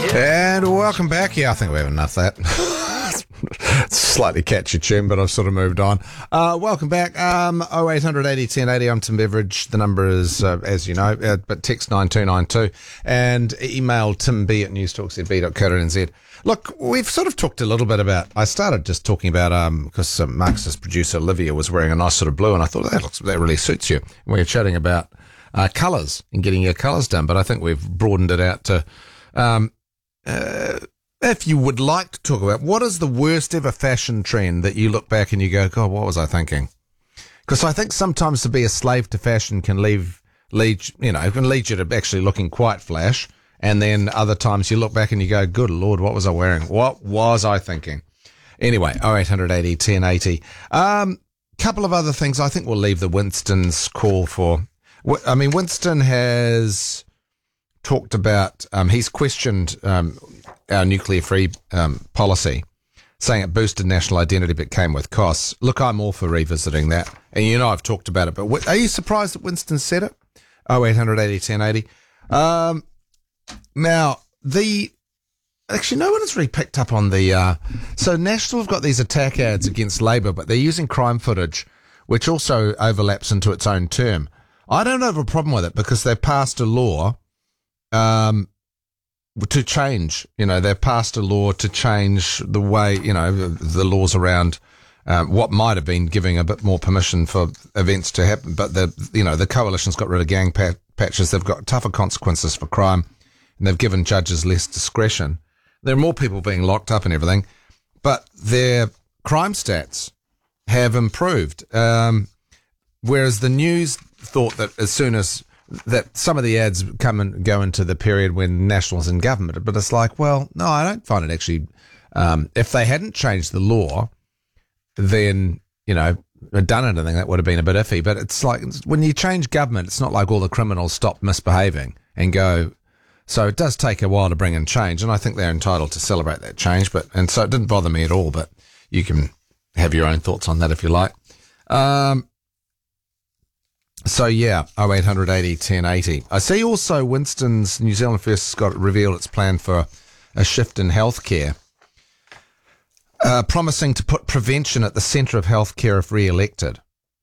And welcome back. Yeah, I think we have enough of that. It's a slightly catchy tune, but I've sort of moved on. Welcome back. 0800 80 10 80. I'm Tim Beveridge. The number is, as you know, but text 9292 and email timb@newstalkzb.co.nz. Look, we've sort of talked a little bit about, I started just talking about, because Marxist producer Olivia was wearing a nice sort of blue, and I thought that really suits you. We were chatting about colours and getting your colours done, but I think we've broadened it out to, if you would like to talk about what is the worst ever fashion trend that you look back and you go, God, what was I thinking? Because I think sometimes to be a slave to fashion can lead you to actually looking quite flash. And then other times you look back and you go, good Lord, what was I wearing? What was I thinking? Anyway, 0800 80 10 80. Couple of other things. I think we'll leave the Winston's call for. I mean, Winston has talked about, he's questioned our nuclear-free policy, saying it boosted national identity but came with costs. Look, I'm all for revisiting that. And you know I've talked about it, but are you surprised that Winston said it? 0800 80 10 80. Now, actually, no one has really picked up on so National have got these attack ads against Labour, but they're using crime footage, which also overlaps into its own term. I don't have a problem with it because they've passed a law to change, they've passed a law to change the way, the laws around what might have been giving a bit more permission for events to happen. But the coalition's got rid of gang patches. They've got tougher consequences for crime, and they've given judges less discretion. There are more people being locked up and everything, but their crime stats have improved. Whereas the News thought that as soon as that some of the ads come and go into the period when National's in government, but it's like, well, no, I don't find it actually. If they hadn't changed the law, then done anything, that would have been a bit iffy. But it's like when you change government, it's not like all the criminals stop misbehaving and go. So it does take a while to bring in change, and I think they're entitled to celebrate that change. And so it didn't bother me at all. But you can have your own thoughts on that if you like. So yeah, 0800 80 10 80. I see also Winston's New Zealand First has got revealed its plan for a shift in healthcare, promising to put prevention at the centre of healthcare if re-elected.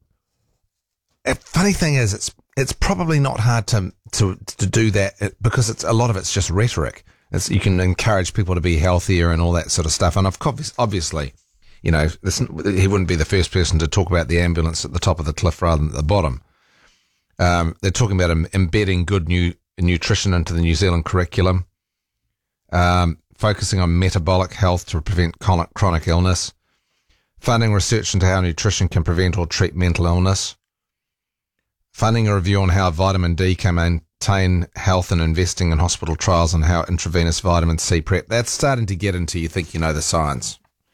Funny thing is, it's probably not hard to do that because a lot of it's just rhetoric. You can encourage people to be healthier and all that sort of stuff. And obviously, he wouldn't be the first person to talk about the ambulance at the top of the cliff rather than at the bottom. They're talking about embedding good nutrition into the New Zealand curriculum, focusing on metabolic health to prevent chronic illness, funding research into how nutrition can prevent or treat mental illness, funding a review on how vitamin D can maintain health and investing in hospital trials on how intravenous vitamin C prep. That's starting to get into, you think you know the science.